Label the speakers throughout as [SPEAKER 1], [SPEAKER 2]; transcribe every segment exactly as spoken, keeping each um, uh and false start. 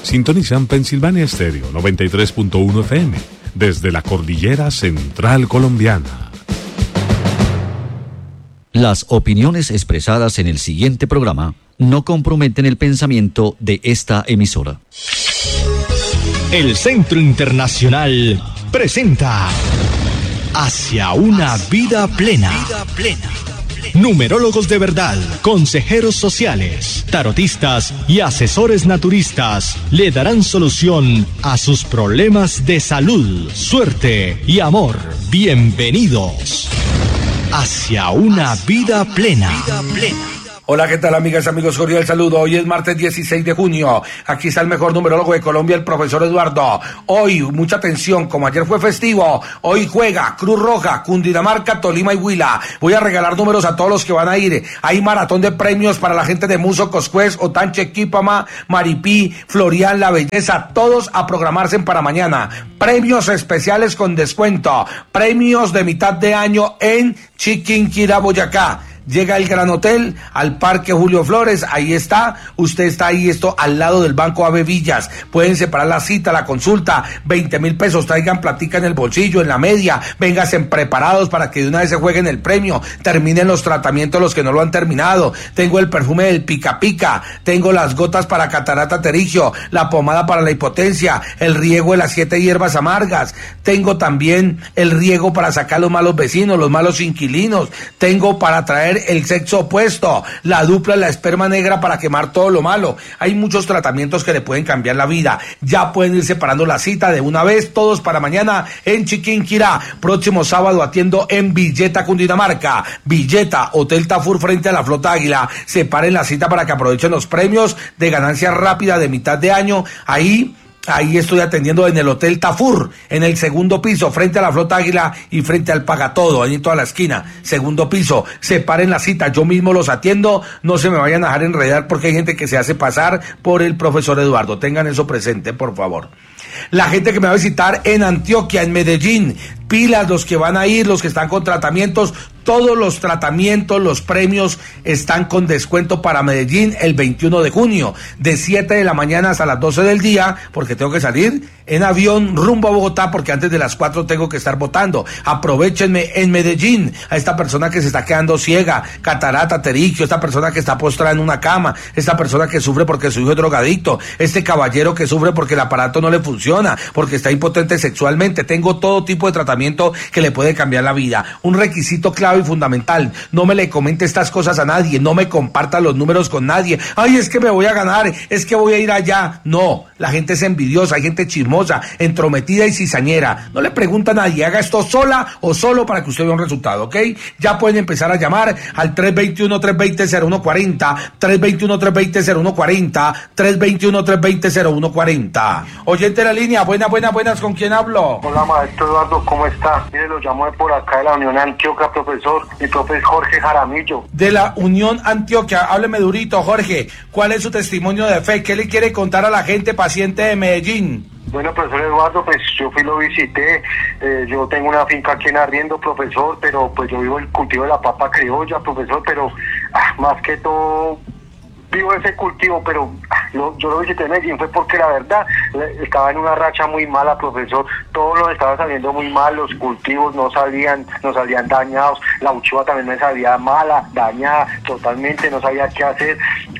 [SPEAKER 1] Sintonizan Pensilvania Estéreo noventa y tres punto uno F M desde la cordillera central colombiana.
[SPEAKER 2] Las opiniones expresadas en el siguiente programa no comprometen el pensamiento de esta emisora.
[SPEAKER 3] El Centro Internacional presenta Hacia una vida plena. Numerólogos de verdad, consejeros sociales, tarotistas y asesores naturistas le darán solución a sus problemas de salud, suerte y amor. Bienvenidos hacia una vida plena.
[SPEAKER 4] Hola, ¿qué tal, amigas y amigos? Cordial saludo. Hoy es martes dieciséis de junio. Aquí está el mejor numerólogo de Colombia, el profesor Eduardo. Hoy, mucha atención, como ayer fue festivo, hoy juega Cruz Roja, Cundinamarca, Tolima y Huila. Voy a regalar números a todos los que van a ir. Hay maratón de premios para la gente de Muso, Coscuez, Otanche, Quípama, Maripí, Florian, La Belleza. Todos a programarse para mañana. Premios especiales con descuento. Premios de mitad de año en Chiquinquirá, Boyacá. Llega el Gran Hotel al Parque Julio Flores, ahí está, usted está ahí, esto al lado del Banco Ave Villas, pueden separar la cita, la consulta, veinte mil pesos, traigan platica en el bolsillo, en la media, vénganse preparados para que de una vez se jueguen el premio, terminen los tratamientos los que no lo han terminado, tengo el perfume del Pica Pica, tengo las gotas para catarata terigio, la pomada para la hipotencia, el riego de las siete hierbas amargas, tengo también el riego para sacar los malos vecinos, los malos inquilinos, tengo para traer el sexo opuesto, la dupla, la esperma negra para quemar todo lo malo. Hay muchos tratamientos que le pueden cambiar la vida. Ya pueden ir separando la cita de una vez, todos para mañana en Chiquinquirá. Próximo sábado atiendo en Villeta, Cundinamarca. Villeta, Hotel Tafur frente a la Flota Águila. Separen la cita para que aprovechen los premios de ganancia rápida de mitad de año. Ahí Ahí estoy atendiendo en el Hotel Tafur, en el segundo piso, frente a la Flota Águila y frente al Pagatodo, ahí en toda la esquina, segundo piso. Separen la cita, yo mismo los atiendo, no se me vayan a dejar enredar porque hay gente que se hace pasar por el profesor Eduardo. Tengan eso presente, por favor. La gente que me va a visitar en Antioquia, en Medellín, pilas los que van a ir, los que están con tratamientos, todos los tratamientos, los premios están con descuento para Medellín el veintiuno de junio, de siete de la mañana hasta las doce del día, porque tengo que salir en avión rumbo a Bogotá, porque antes de las cuatro tengo que estar votando. Aprovechenme en Medellín a esta persona que se está quedando ciega, catarata, terigio, esta persona que está postrada en una cama, esta persona que sufre porque su hijo es drogadicto, este caballero que sufre porque el aparato no le funciona, porque está impotente sexualmente. Tengo todo tipo de tratamiento que le puede cambiar la vida. Un requisito clave y fundamental: no me le comente estas cosas a nadie, no me comparta los números con nadie. Ay, es que me voy a ganar, es que voy a ir allá. No, la gente es envidiosa, hay gente chismosa, entrometida y cizañera. No le pregunta a nadie, haga esto sola o solo para que usted vea un resultado, ¿ok? Ya pueden empezar a llamar al tres dos uno, tres dos cero, cero uno cuatro cero, tres dos uno, tres dos cero, cero uno cuatro cero, tres dos uno, tres dos cero, cero uno cuatro cero. Oyente de la línea, buenas, buenas, buenas, ¿con quién hablo?
[SPEAKER 5] Hola, maestro Eduardo, ¿cómo está? Mire, lo llamo de por acá de la Unión Antioquia, profesor. Mi profe es Jorge Jaramillo.
[SPEAKER 4] De la Unión Antioquia, hábleme durito, Jorge. ¿Cuál es su testimonio de fe? ¿Qué le quiere contar a la gente paciente de Medellín?
[SPEAKER 5] Bueno, profesor Eduardo, pues yo fui, lo visité, eh, yo tengo una finca aquí en arriendo, profesor, pero pues yo vivo el cultivo de la papa criolla, profesor, pero ah, más que todo vivo ese cultivo, pero yo, yo lo visité en Medellín fue porque la verdad estaba en una racha muy mala, profesor. Todo nos estaba saliendo muy mal, los cultivos no salían, no salían dañados, la uchuva también me salía mala, dañada totalmente, no sabía qué hacer.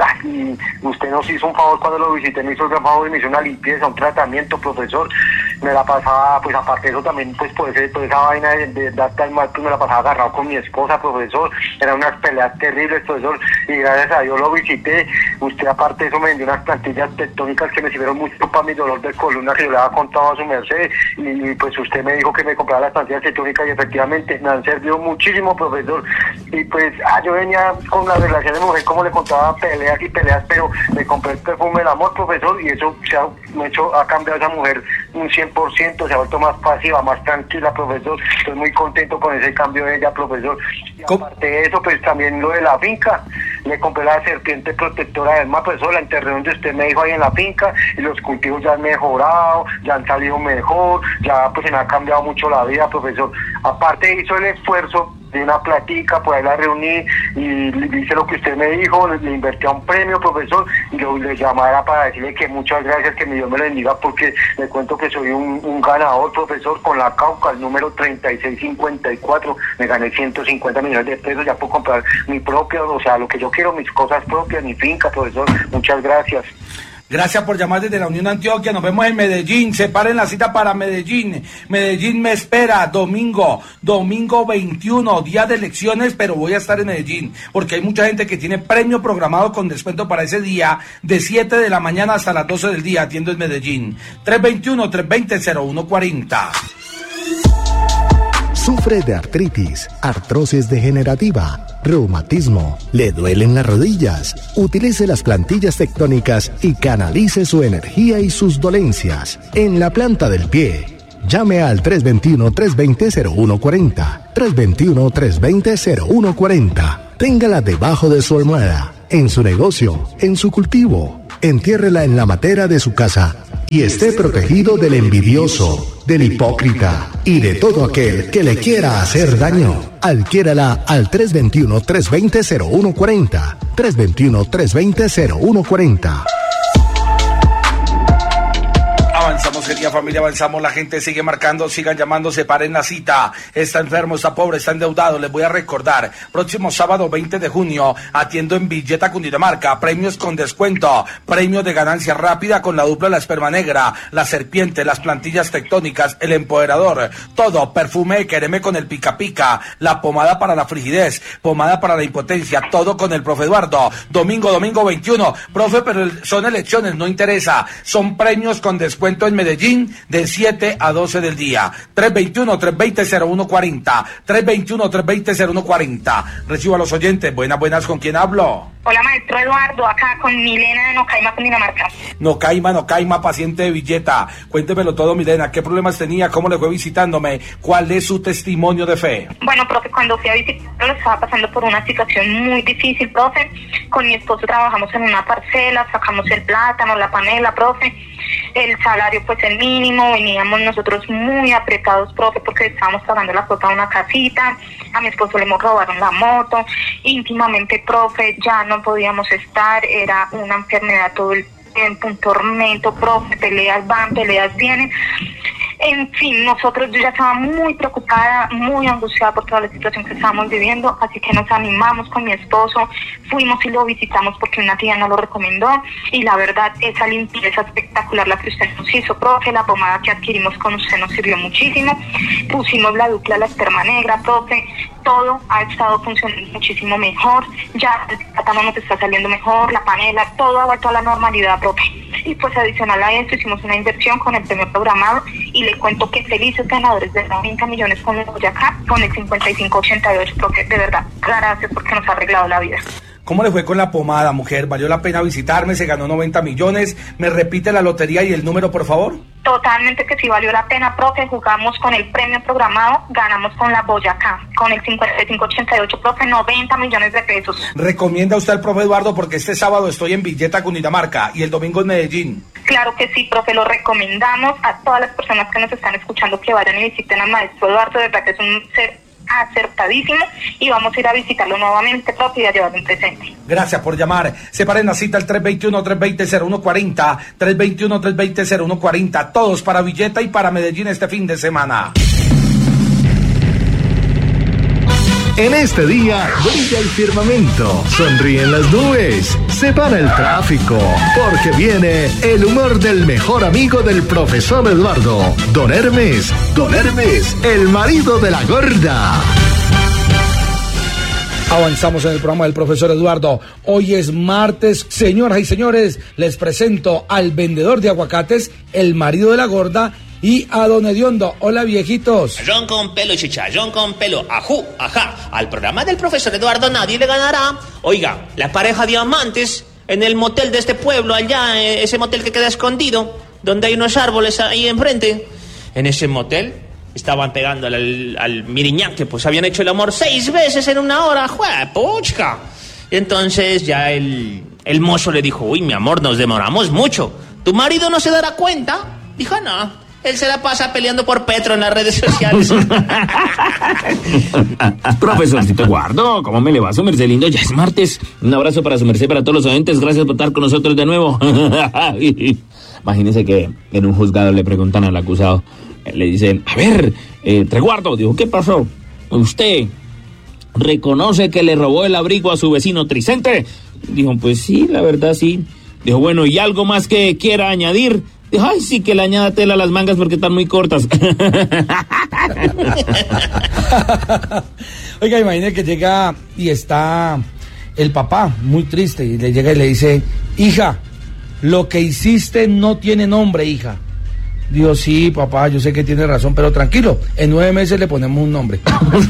[SPEAKER 5] Y usted nos hizo un favor cuando lo visité, me hizo un gran favor y me hizo una limpieza, un tratamiento, profesor. Me la pasaba, pues aparte de eso también, pues por, ese, por esa vaina de, de dar tal mal, pues me la pasaba agarrado con mi esposa, profesor. Eran unas peleas terribles, profesor, y gracias a Dios lo visité. Usted aparte de eso me vendió unas plantillas tectónicas que me sirvieron mucho para mi dolor de columna, que yo le había contado a su merced, y, y pues usted me dijo que me comprara las plantillas tectónicas y efectivamente me han servido muchísimo, profesor. Y pues ah, yo venía con la relación de mujer, como le contaba, peleas y peleas, pero me compré el perfume del amor, profesor, y eso se ha, me ha, hecho, ha cambiado a esa mujer un cien por ciento, se ha vuelto más pasiva, más tranquila, profesor. Estoy muy contento con ese cambio de ella, profesor. Y aparte de eso, pues también lo de la finca, le compré la serpiente protectora del mar, profesor, la enterré donde usted me dijo ahí en la finca, y los cultivos ya han mejorado, ya han salido mejor, ya pues se me ha cambiado mucho la vida, profesor. Aparte hizo el esfuerzo de una platica, pues ahí la reuní y le hice lo que usted me dijo, le, le invertí a un premio, profesor, y lo, le llamara para decirle que muchas gracias, que mi Dios me lo bendiga, porque le cuento que soy un, un ganador, profesor, con la Cauca, el número treinta y seis cincuenta y cuatro, me gané ciento cincuenta millones de pesos, ya puedo comprar mi propia, o sea, lo que yo quiero, mis cosas propias, mi finca, profesor, muchas gracias.
[SPEAKER 4] Gracias por llamar desde la Unión Antioquia. Nos vemos en Medellín. Separen la cita para Medellín. Medellín me espera domingo, domingo veintiuno, día de elecciones, pero voy a estar en Medellín porque hay mucha gente que tiene premio programado con descuento para ese día de siete de la mañana hasta las doce del día. Atiendo en Medellín. tres veintiuno, tres veinte, cero uno cuarenta.
[SPEAKER 6] Sufre de artritis, artrosis degenerativa, reumatismo, le duelen las rodillas. Utilice las plantillas tectónicas y canalice su energía y sus dolencias en la planta del pie. Llame al tres veintiuno, tres veinte, cero uno cuarenta, tres veintiuno, tres veinte, cero uno cuarenta. Téngala debajo de su almohada, en su negocio, en su cultivo. Entiérrela en la matera de su casa y esté protegido del envidioso, del hipócrita y de todo aquel que le quiera hacer daño. Adquiérala al tres veintiuno, tres veinte, cero uno cuarenta, tres veintiuno, tres veinte, cero uno cuarenta.
[SPEAKER 4] Avanzamos, querida familia, avanzamos, la gente sigue marcando, sigan llamando, separen la cita. Está enfermo, está pobre, está endeudado. Les voy a recordar, próximo sábado veinte de junio, atiendo en Villeta, Cundinamarca, premios con descuento, premio de ganancia rápida con la dupla La Esperma Negra, La Serpiente, las plantillas tectónicas, el empoderador, todo, perfume, quereme con el pica pica, la pomada para la frigidez, pomada para la impotencia, todo con el profe Eduardo. Domingo, domingo veintiuno, profe, pero son elecciones, no interesa, son premios con descuento en Medellín de siete a doce del día. tres veintiuno, tres veinte, cero uno cuarenta, tres veintiuno, tres veinte, cero uno cuarenta. Recibo a los oyentes. Buenas, buenas, ¿con quién hablo?
[SPEAKER 7] Hola, maestro Eduardo, acá con Milena de Nocaima, Cundinamarca.
[SPEAKER 4] Nocaima, Nocaima, paciente de Villeta. Cuéntemelo todo, Milena. ¿Qué problemas tenía? ¿Cómo le fue visitándome? ¿Cuál es su testimonio de fe?
[SPEAKER 7] Bueno, profe, cuando fui a visitarlo estaba pasando por una situación muy difícil, profe. Con mi esposo trabajamos en una parcela, sacamos el plátano, la panela, profe. El salario, pues, el mínimo. Veníamos nosotros muy apretados, profe, porque estábamos pagando la cuota de una casita. A mi esposo le robaron la moto. Íntimamente, profe, ya no podíamos estar. Era una enfermedad todo el tiempo, un tormento, profe. Peleas van, peleas vienen. En fin, nosotros, yo ya estaba muy preocupada, muy angustiada por toda la situación que estábamos viviendo, así que nos animamos con mi esposo, fuimos y lo visitamos porque una tía nos lo recomendó, y la verdad, esa limpieza espectacular la que usted nos hizo, profe, la pomada que adquirimos con usted nos sirvió muchísimo, pusimos la dupla La Esperma Negra, profe, todo ha estado funcionando muchísimo mejor, ya el plátano nos está saliendo mejor, la panela, todo ha vuelto a la normalidad, profe. Y pues adicional a esto hicimos una inversión con el premio programado y le cuento que felices ganadores de noventa millones con el Boyacá, con el cincuenta y cinco ochenta y ocho, profe, de verdad, gracias porque nos ha arreglado la vida.
[SPEAKER 4] ¿Cómo le fue con la pomada, mujer? ¿Valió la pena visitarme? ¿Se ganó noventa millones? ¿Me repite la lotería y el número, por favor?
[SPEAKER 7] Totalmente que sí valió la pena, profe. Jugamos con el premio programado, ganamos con la Boyacá, con el cincuenta y cinco ochenta y ocho, profe, noventa millones de pesos.
[SPEAKER 4] ¿Recomienda usted al profe Eduardo? Porque este sábado estoy en Villeta, Cundinamarca, y el domingo en Medellín.
[SPEAKER 7] Claro que sí, profe, lo recomendamos a todas las personas que nos están escuchando que vayan y visiten al maestro Eduardo, de verdad que es un ser acertadísimo, y vamos a ir a visitarlo nuevamente, profe, y a llevarlo en presente.
[SPEAKER 4] Gracias por llamar. Separen la cita al tres veintiuno, tres veinte, cero uno cuarenta, tres veintiuno, tres veinte, cero uno cuarenta, todos para Villeta y para Medellín este fin de semana.
[SPEAKER 6] En este día brilla el firmamento, sonríen las nubes, se para el tráfico, porque viene el humor del mejor amigo del profesor Eduardo, Don Hermes, Don Hermes, el marido de la gorda.
[SPEAKER 4] Avanzamos en el programa del profesor Eduardo. Hoy es martes. Señoras y señores, les presento al vendedor de aguacates, el marido de la gorda, y a don Hediondo. Hola, viejitos.
[SPEAKER 8] Ron con pelo, chicharrón con pelo. Ajú, ajá. Al programa del profesor Eduardo nadie le ganará. Oiga, la pareja diamantes en el motel de este pueblo, allá, ese motel que queda escondido, donde hay unos árboles ahí enfrente. En ese motel estaban pegando al, al miriñán, que pues habían hecho el amor seis veces en una hora. ¡Jue, puchca! Entonces ya el, el mozo le dijo: uy, mi amor, nos demoramos mucho. ¿Tu marido no se dará cuenta? Dijo: no. Él se la pasa peleando por Petro en las redes sociales.
[SPEAKER 9] Profesorcito Eduardo, ¿cómo me le va su merced lindo? Ya es martes. Un abrazo para su merced, para todos los oyentes. Gracias por estar con nosotros de nuevo. Imagínense que en un juzgado le preguntan al acusado, le dicen, a ver, eh, Treguardo, dijo, ¿qué pasó? ¿Usted reconoce que le robó el abrigo a su vecino Tricente? Dijo, pues sí, la verdad sí. Dijo, bueno, ¿y algo más que quiera añadir? Dijo, ay, sí, que le añada tela a las mangas porque están muy cortas.
[SPEAKER 4] Oiga, imagínese que llega y está el papá muy triste y le llega y le dice, hija, lo que hiciste no tiene nombre, hija. Digo, sí, papá, yo sé que tiene razón, pero tranquilo, en nueve meses le ponemos un nombre.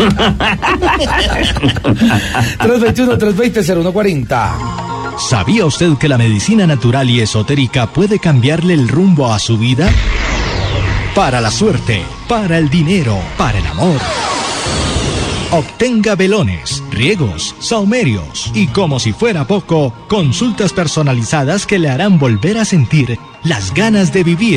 [SPEAKER 4] tres veintiuno, tres veinte, cero uno cuarenta.
[SPEAKER 3] ¿Sabía usted que la medicina natural y esotérica puede cambiarle el rumbo a su vida? Para la suerte, para el dinero, para el amor. Obtenga velones, riegos, saumerios y, como si fuera poco, consultas personalizadas que le harán volver a sentir las ganas de vivir